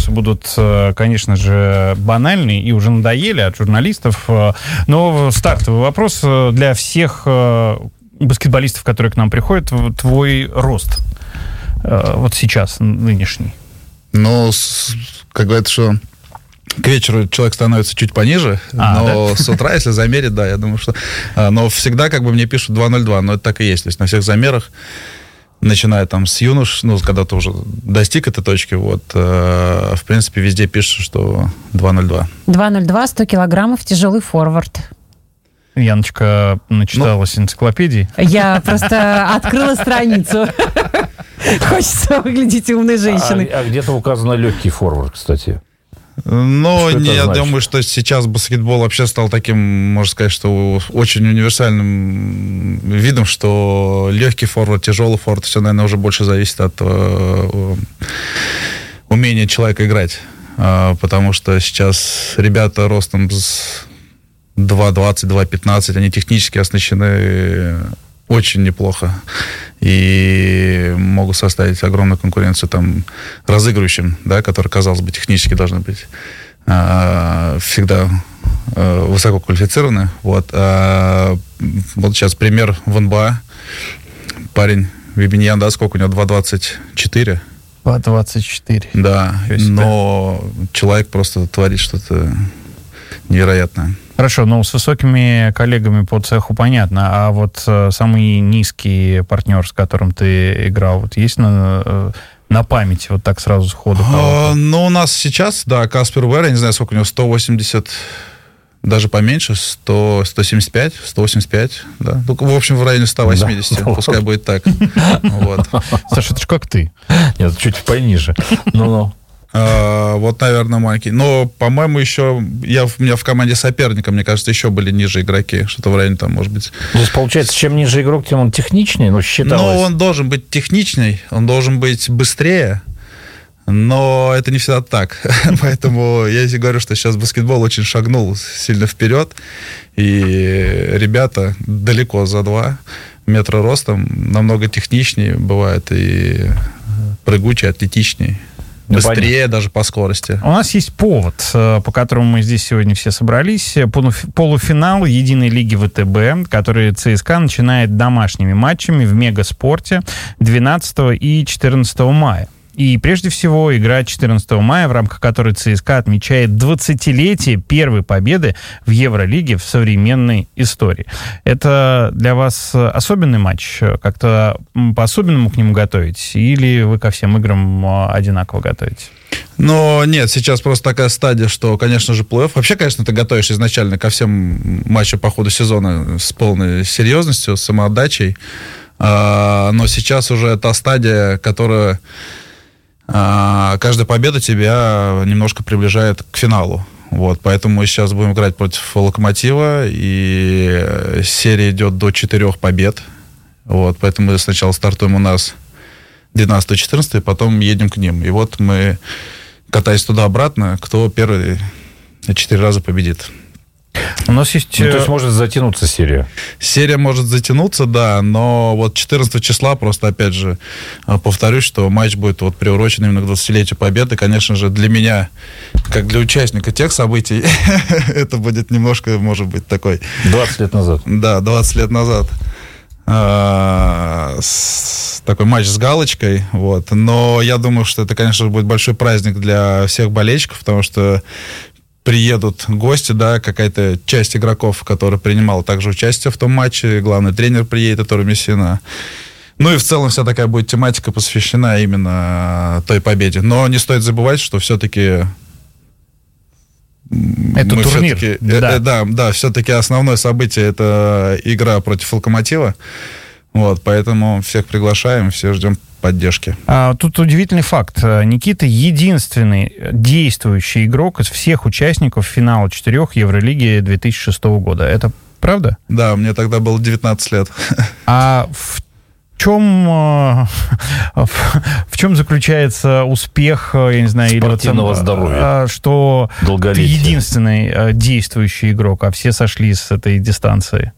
вопросы будут, конечно же, банальные и уже надоели от журналистов. Но стартовый вопрос для всех баскетболистов, которые к нам приходят. Твой рост вот сейчас, нынешний? Ну, как говорится, что к вечеру человек становится чуть пониже, но да? С утра, если замерить, да, я думаю, что... Но всегда как бы мне пишут 2.02, но это так и есть. То есть на всех замерах, начиная там с юнош, ну, когда ты уже достиг этой точки, вот, в принципе, везде пишут, что 2.02. 2.02, 100 килограммов, тяжелый форвард. Яночка начиталась энциклопедии. Я просто открыла страницу. Хочется выглядеть умной женщиной. А где-то указано легкий форвард, кстати. Ну, я думаю, что сейчас баскетбол вообще стал таким, можно сказать, что очень универсальным видом, что легкий форвард, тяжелый форвард, все, наверное, уже больше зависит от умения человека играть. Потому что сейчас ребята ростом с 2.20, 2.15, они технически оснащены очень неплохо. И могут составить огромную конкуренцию там разыгрывающим, да, которые, казалось бы, технически должны быть всегда высоко квалифицированы. Вот. Вот сейчас пример в НБА. Парень Вебиньян, да, сколько у него? 2.24. 2.24. Да, но человек просто творит что-то невероятное. Хорошо, но с высокими коллегами по цеху понятно, а вот самый низкий партнер, с которым ты играл, вот есть на память вот так сразу сходу? Ну, у нас сейчас, да, Каспер Вер, я не знаю, сколько у него, 180, даже поменьше, 175, 185, да. Ну, в общем, в районе 180, да. Пускай будет так. Вот. Саша, это же как ты. Нет, чуть пониже. Ну-ну. Вот, наверное, маленький. Но, по-моему, еще у меня в команде соперника, мне кажется, еще были ниже игроки. Что-то в районе там, может быть. То есть, получается, чем ниже игрок, тем он техничнее, но считалось... Ну, он должен быть техничный, он должен быть быстрее, но это не всегда так. Поэтому я здесь говорю, что сейчас баскетбол очень шагнул сильно вперед, и ребята далеко за 2 метра ростом намного техничнее бывают и прыгучее, атлетичнее. Быстрее даже по скорости. У нас есть повод, по которому мы здесь сегодня все собрались. Полуфинал единой лиги ВТБ, который ЦСКА начинает домашними матчами в Мегаспорте 12 и 14 мая. И прежде всего игра 14 мая, в рамках которой ЦСКА отмечает 20-летие первой победы в Евролиге в современной истории. Это для вас особенный матч? Как-то по-особенному к нему готовитесь? Или вы ко всем играм одинаково готовитесь? Но нет, сейчас просто такая стадия, что, конечно же, плей-офф. Вообще, конечно, ты готовишься изначально ко всем матчам по ходу сезона с полной серьезностью, с самоотдачей. Но сейчас уже та стадия, которая... Каждая победа тебя немножко приближает к финалу. Вот, поэтому мы сейчас будем играть против Локомотива, и серия идет до 4 побед. Вот, поэтому мы сначала стартуем у нас 12-14, потом едем к ним. И вот мы, катаясь туда-обратно, кто первый 4 раза победит. У нас есть... Ну, то есть может затянуться серия? Серия может затянуться, да, но вот 14 числа, просто опять же повторюсь, что матч будет вот приурочен именно к 20-летию Победы. Конечно же, для меня, как для участника тех событий, это будет немножко, может быть, такой... 20 лет назад. Да, 20 лет назад. Такой матч с галочкой, вот. Но я думаю, что это, конечно же, будет большой праздник для всех болельщиков, потому что приедут гости, да, какая-то часть игроков, которая принимала также участие в том матче, главный тренер приедет, Торо Мессина. Ну и в целом вся такая будет тематика посвящена именно той победе. Но не стоит забывать, что все-таки... Это турнир. Да, все-таки основное событие — это игра против Локомотива. Вот, поэтому всех приглашаем, все ждем поддержки. Тут удивительный факт. Никита единственный действующий игрок из всех участников финала 4 Евролиги 2006 года. Это правда? Да, мне тогда было 19 лет. А в чем заключается успех, я не знаю, спортивного здоровья, что ты единственный действующий игрок, а все сошли с этой дистанции?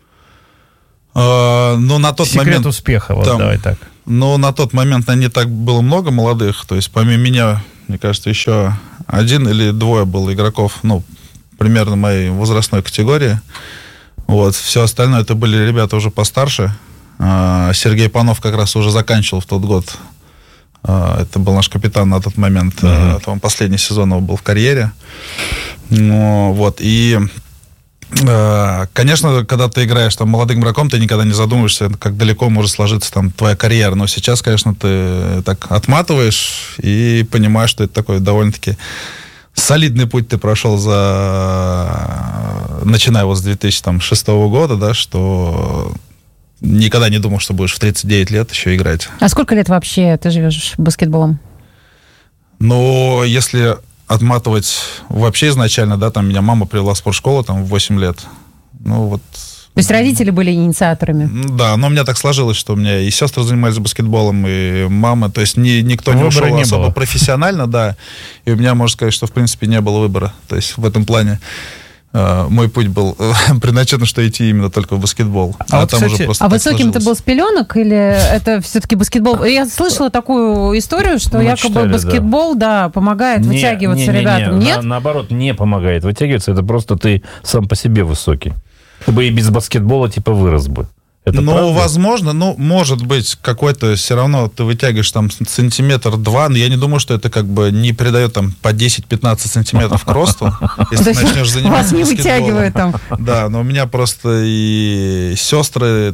Ну, на тот секрет момент... успеха, вот там, давай так. Но на тот момент не так было много молодых, то есть помимо меня мне кажется, еще 1 или 2 было игроков, примерно моей возрастной категории. Вот. Все остальное это были ребята уже постарше. Сергей Панов как раз уже заканчивал в тот год. Это был наш капитан на тот момент. Это он последний сезон его был в карьере. Вот. И, конечно, когда ты играешь там молодым игроком, ты никогда не задумываешься, как далеко может сложиться там твоя карьера. Но сейчас, конечно, ты так отматываешь и понимаешь, что это такой довольно-таки солидный путь ты прошел начиная вот с 2006 года, да, что никогда не думал, что будешь в 39 лет еще играть. А сколько лет вообще ты живешь баскетболом? Ну, если отматывать вообще изначально, да, там меня мама привела в спортшколу там в 8 лет. Ну, вот. То есть родители были инициаторами? Да, но у меня так сложилось, что у меня и сестры занимались баскетболом, и мама, то есть никто не ушел особо профессионально, да, и у меня, можно сказать, что в принципе не было выбора, то есть в этом плане мой путь был предначертан, что идти именно только в баскетбол. А вот, там кстати, уже просто высоким ты был с пеленок или это все-таки баскетбол? Я слышала такую историю, что якобы баскетбол, да, помогает вытягиваться ребятам. Нет? Наоборот, не помогает вытягиваться, это просто ты сам по себе высокий. Ты бы и без баскетбола типа вырос бы. Это правда? Возможно, может быть, какой-то все равно ты вытягиваешь там сантиметр-два, но я не думаю, что это как бы не придает там по 10-15 сантиметров к росту, если ты начнешь заниматься баскетболом. Вас не вытягивает там. Да, но у меня просто и сестры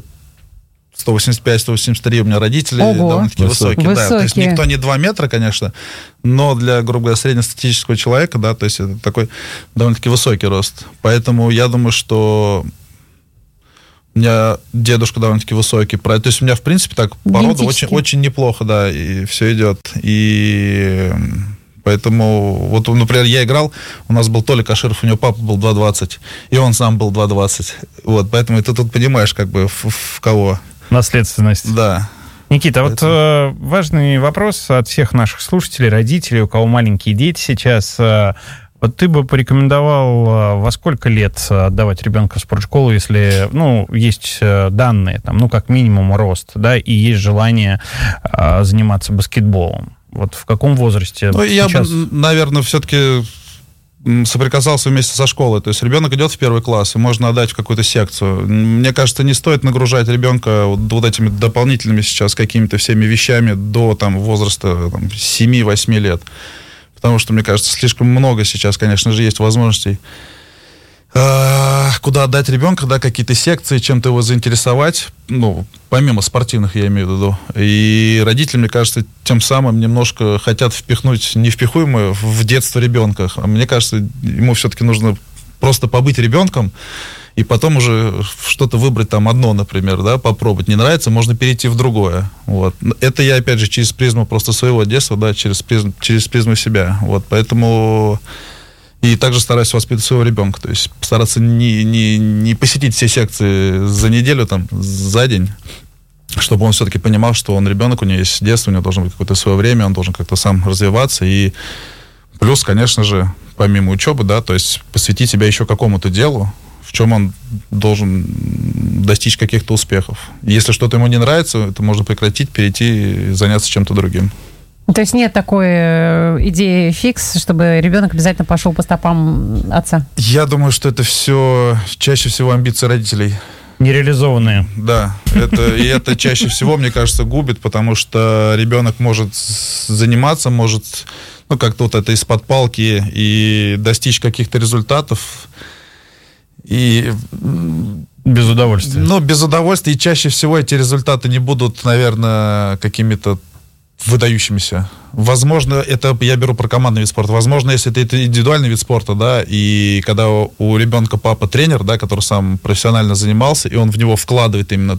185-183, у меня родители довольно-таки высокие. Да. То есть никто не 2 метра, конечно, но для, грубо говоря, среднестатистического человека, да, то есть это такой довольно-таки высокий рост. Поэтому я думаю, что у меня дедушка довольно-таки высокий. То есть у меня, в принципе, так по роду очень неплохо, да, и все идет. И поэтому, вот, например, я играл, у нас был Толя Каширов, у него папа был 2,20, и он сам был 2,20. Вот, поэтому ты тут понимаешь, как бы, в кого. Наследственность. Да. Никита, вот важный вопрос от всех наших слушателей, родителей, у кого маленькие дети сейчас. Вот ты бы порекомендовал во сколько лет отдавать ребенка в спортшколу, если, есть данные, там, как минимум рост, да, и есть желание заниматься баскетболом? Вот в каком возрасте сейчас? Я бы, наверное, все-таки соприкасался вместе со школой. То есть ребенок идет в 1 класс, и можно отдать в какую-то секцию. Мне кажется, не стоит нагружать ребенка вот этими дополнительными сейчас какими-то всеми вещами до возраста 7-8 лет. Потому что, мне кажется, слишком много сейчас, конечно же, есть возможностей, куда отдать ребенка, да, какие-то секции, чем-то его заинтересовать, помимо спортивных, я имею в виду. И родители, мне кажется, тем самым немножко хотят впихнуть невпихуемое в детство ребенка. А мне кажется, ему все-таки нужно просто побыть ребенком, и потом уже что-то выбрать там одно, например, да, попробовать. Не нравится, можно перейти в другое. Вот. Это я, опять же, через призму просто своего детства, да, через призму себя. Вот, поэтому и также стараюсь воспитывать своего ребенка. То есть стараться не посетить все секции за неделю, там, за день, чтобы он все-таки понимал, что он ребенок, у него есть детство, у него должно быть какое-то свое время, он должен как-то сам развиваться. И плюс, конечно же, помимо учебы, да, то есть посвятить себя еще какому-то делу, в чем он должен достичь каких-то успехов. Если что-то ему не нравится, это можно прекратить, перейти и заняться чем-то другим. То есть нет такой идеи фикс, чтобы ребенок обязательно пошел по стопам отца? Я думаю, что это все чаще всего амбиции родителей. Нереализованные. Да, это чаще всего, мне кажется, губит, потому что ребенок может заниматься, может как-то это из-под палки и достичь каких-то результатов. И без удовольствия. Без удовольствия. И чаще всего эти результаты не будут, наверное, какими-то выдающимися. Возможно, это я беру про командный вид спорта. Возможно, если это индивидуальный вид спорта, да, и когда у ребенка папа тренер, да, который сам профессионально занимался, и он в него вкладывает именно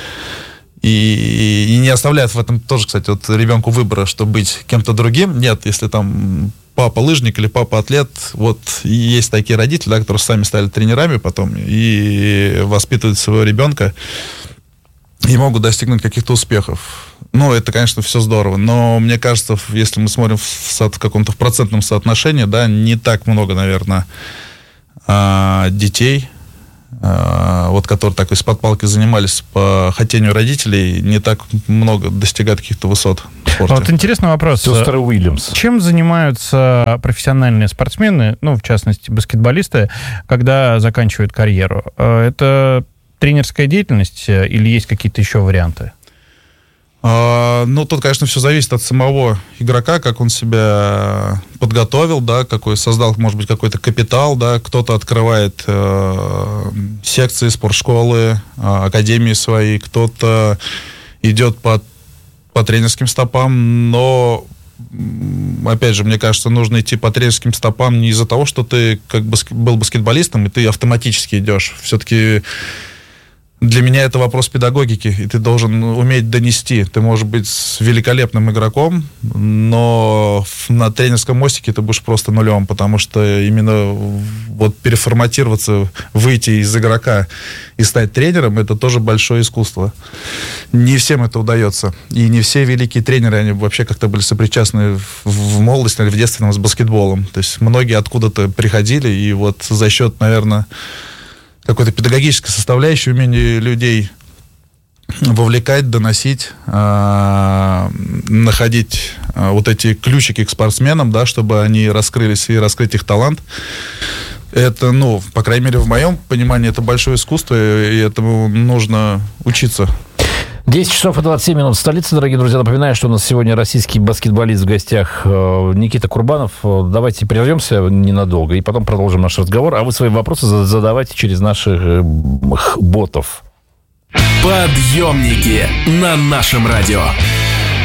и не оставляет в этом тоже, кстати, ребенку выбора, чтобы быть кем-то другим. Нет, если там папа лыжник или папа атлет, и есть такие родители, да, которые сами стали тренерами потом и воспитывают своего ребенка и могут достигнуть каких-то успехов. Это, конечно, все здорово, но мне кажется, если мы смотрим в каком-то процентном соотношении, да, не так много, наверное, детей вот которые так из-под палки занимались по хотению родителей, не так много достигают каких-то высот в спорте. Вот интересный вопрос. Сестры Уильямс. Чем занимаются профессиональные спортсмены, ну, в частности, баскетболисты, когда заканчивают карьеру? Это тренерская деятельность или есть какие-то еще варианты? Ну, тут, конечно, все зависит от самого игрока, как он себя подготовил, да, какой создал, может быть, какой-то капитал, да, кто-то открывает секции, спортшколы, академии свои, кто-то идет по тренерским стопам, но, опять же, мне кажется, нужно идти по тренерским стопам не из-за того, что ты как бы был баскетболистом, и ты автоматически идешь. Все-таки для меня это вопрос педагогики, и ты должен уметь донести. Ты можешь быть великолепным игроком, но на тренерском мостике ты будешь просто нулем, потому что именно вот переформатироваться, выйти из игрока и стать тренером, это тоже большое искусство. Не всем это удается. И не все великие тренеры, они вообще как-то были сопричастны в молодости или в детстве с баскетболом. То есть многие откуда-то приходили, и вот за счет, наверное, какой-то педагогической составляющей, умение людей вовлекать, доносить, находить вот эти ключики к спортсменам, да, чтобы они раскрылись и раскрыть их талант. Это, ну, по крайней мере, в моем понимании, это большое искусство, и этому нужно учиться. 10 часов и 27 минут в столице, дорогие друзья. Напоминаю, что у нас сегодня российский баскетболист в гостях Никита Курбанов. Давайте прервемся ненадолго и потом продолжим наш разговор. А вы свои вопросы задавайте через наших ботов. Подъемники на нашем радио.